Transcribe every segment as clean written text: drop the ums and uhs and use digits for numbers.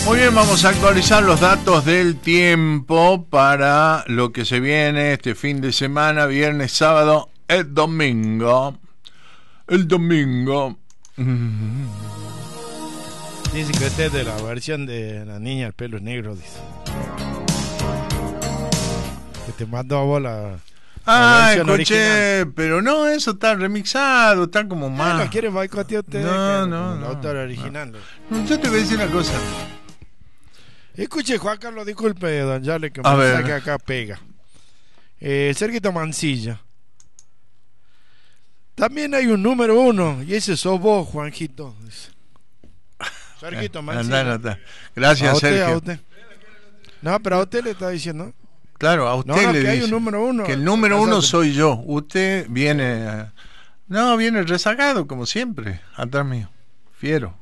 Muy bien, vamos a actualizar los datos del tiempo para lo que se viene este fin de semana, viernes, sábado, el domingo. El domingo. Dice que este es de la versión de la niña, el pelo negro, dice. Que te mandó a vos la Escuché, original. pero no, eso está remixado, está como más. ¿No quiere boicotear usted? No. El autor original. No, yo te voy a decir una cosa. Escuche, Juan Carlos, disculpe, don Yale, que A me ver. saque acá pega. Sergito Mancilla. También hay un número 1, y ese sos vos, Juanjito. Sergito Mancilla. Anda. Gracias, a usted, Sergio. a usted. No, pero a usted le está diciendo. Claro, a usted No, le que hay dice un número 1. que el número 1 soy yo. Usted viene... viene rezagado, como siempre, atrás mío. Fiero.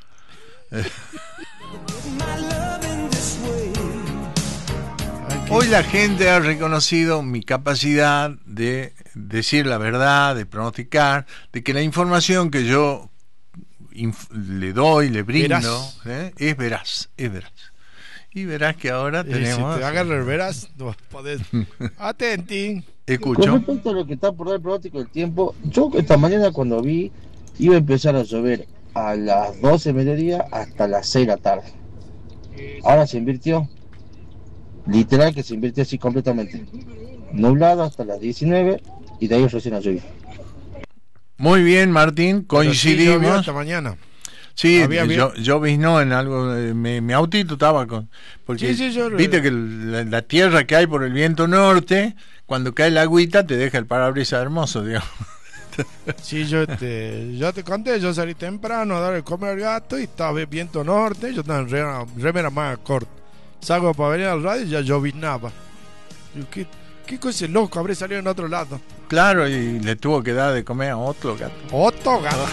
Hoy la gente ha reconocido mi capacidad de decir la verdad, de pronosticar, de que la información que yo le doy, le brindo, es veraz. Y verás que ahora tenemos... Si te agarra el veraz, no podés... Atenti. Escucho. Con respecto a lo que está por dar el pronóstico del tiempo, yo esta mañana cuando vi iba a empezar a llover a las 12 de mediodía hasta las 6 de la tarde. Ahora se invirtió, literal que se invirtió así completamente. Nublado hasta las 19 y de ahí recién la lluvia. Muy bien, Martín, coincidimos. Sí, esta mañana. Sí, yo vino en algo, mi autito estaba con... Porque viste que la tierra que hay por el viento norte, cuando cae la agüita te deja el parabrisas hermoso, digamos. Sí, yo te conté, yo salí temprano a dar el comer al gato y estaba viento norte, yo estaba en remera más corta. Salgo para venir al radio y ya llovinaba. ¿Qué cosa loco? Habré salido en otro lado. Claro, y le tuvo que dar de comer a otro gato. ¿Otro gato?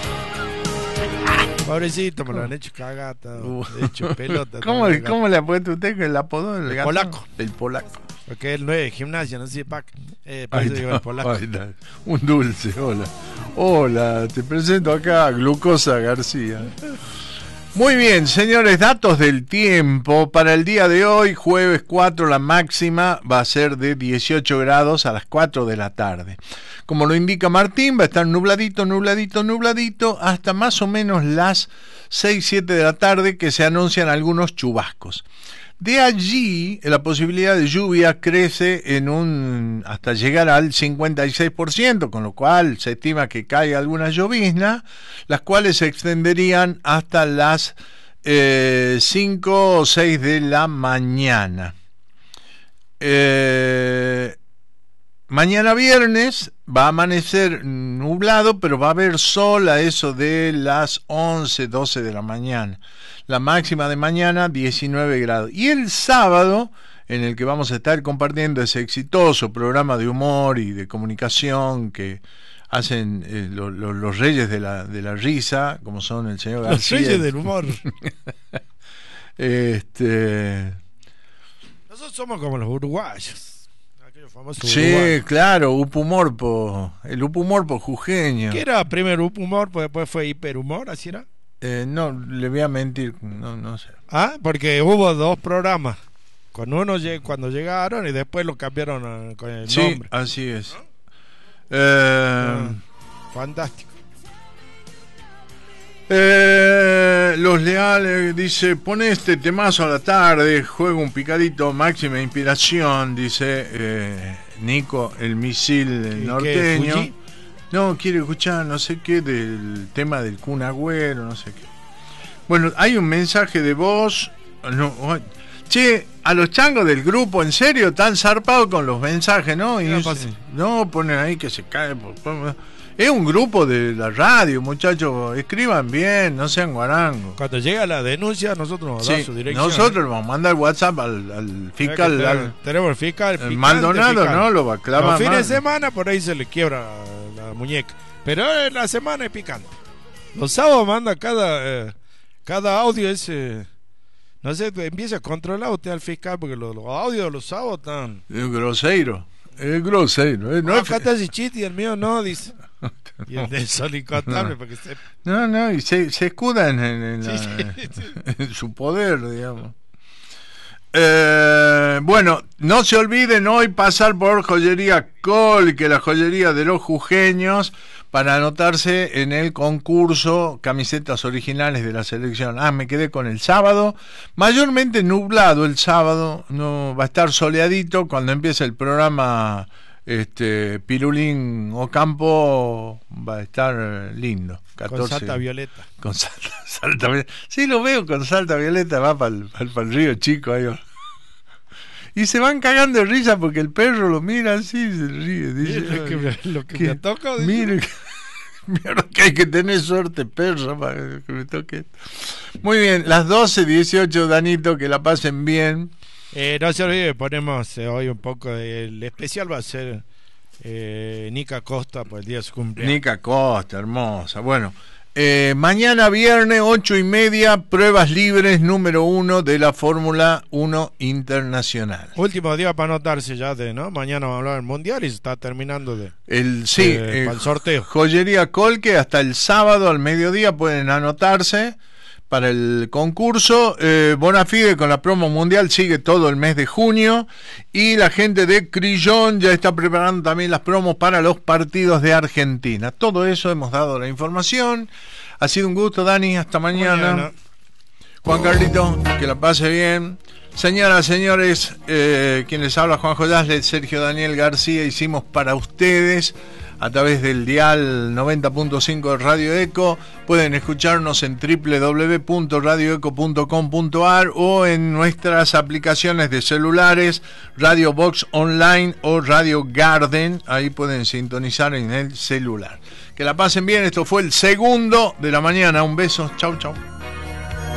Pobrecito, me lo han hecho cagata, hecho pelota. ¿Cómo le ha puesto usted que el apodo del gato? Polaco. El polaco. Porque él no es gimnasia, no sé, el polaco. Un dulce, hola, te presento acá a Glucosa García. Muy bien, señores, datos del tiempo. Para el día de hoy, jueves 4, la máxima va a ser de 18 grados a las 4 de la tarde. Como lo indica Martín, va a estar nubladito, hasta más o menos las 6, 7 de la tarde, que se anuncian algunos chubascos. De allí, la posibilidad de lluvia crece hasta llegar al 56%, con lo cual se estima que caiga alguna llovizna, las cuales se extenderían hasta las 5 o 6 de la mañana. Mañana viernes va a amanecer nublado, pero va a haber sol a eso de las 11, 12 de la mañana. La máxima de mañana 19 grados. Y el sábado, en el que vamos a estar compartiendo ese exitoso programa de humor y de comunicación que hacen los reyes de la risa, como son el señor García. Los reyes del humor. Nosotros somos como los uruguayos. Sí, uruguayo. Claro, Upumorpo, el Upumorpo jujeño. ¿Qué era primero Upumor, pues después fue Hiperhumor, así era? No, le voy a mentir, no sé. Porque hubo 2 programas, con uno cuando llegaron y después lo cambiaron con el nombre. Sí, así es. Fantástico. Los Leales dice, pone este temazo a la tarde, juega un picadito, máxima inspiración, dice Nico, el misil norteño. ¿Fuji? No, quiere escuchar no sé qué del tema del Kun Agüero, no sé qué. Bueno, hay un mensaje de voz. Che, a los changos del grupo, en serio, tan zarpados con los mensajes, ¿no? No, ponen ahí que se cae. Es un grupo de la radio, muchachos, escriban bien, no sean guarangos. Cuando llega la denuncia, nosotros nos damos su dirección. Nosotros vamos a mandar WhatsApp al fiscal. Tenemos el fiscal. El Maldonado, ¿no? Lo va a clavar. Los fines de semana por ahí se le quiebra la muñeca. Pero la semana es picante. Los sábados manda cada audio ese. No sé, empieza a controlar usted al fiscal porque los audios de los sábados están. Es grosero. No acá está ese chiste y el mío no, dice. Y el de Solicotable, porque se... No, y se escuda en Sí. su poder, digamos. Bueno, no se olviden hoy pasar por Joyería Col, que es la joyería de los jujeños, para anotarse en el concurso Camisetas Originales de la Selección. Me quedé con el sábado, mayormente nublado el sábado, no va a estar soleadito. Cuando empiece el programa Pirulín Ocampo va a estar lindo. 14, con Salta Violeta. Con Salta Violeta. Sí, lo veo con Salta Violeta, va para el Río Chico ahí va. Y se van cagando de risa porque el perro lo mira así y se ríe. Dice, lo que me toca. Mire que hay que tener suerte, perro, para que me toque. Muy bien, las 12:18, Danito, que la pasen bien. No se olvide, ponemos hoy un poco. El especial va a ser Nica Costa por el día de su cumpleaños. Nica Costa, hermosa. Bueno, mañana viernes 8:30, pruebas libres número 1 de la Fórmula 1 Internacional. Último día para anotarse ya ¿no? Mañana vamos a hablar del Mundial y se está terminando para el sorteo. Joyería Colque, hasta el sábado al mediodía pueden anotarse para el concurso. Bonafide con la promo mundial sigue todo el mes de junio, y la gente de Crillón ya está preparando también las promos para los partidos de Argentina. Todo eso hemos dado la información. Ha sido un gusto, Dani, hasta mañana. Juan Carlito, que la pase bien. Señoras, señores, quienes habla Juanjo Yasle, Sergio Daniel García, hicimos para ustedes a través del dial 90.5 de Radio Eco. Pueden escucharnos en www.radioeco.com.ar o en nuestras aplicaciones de celulares, Radio Box Online o Radio Garden. Ahí pueden sintonizar en el celular. Que la pasen bien. Esto fue el segundo de la mañana. Un beso. Chau, chau.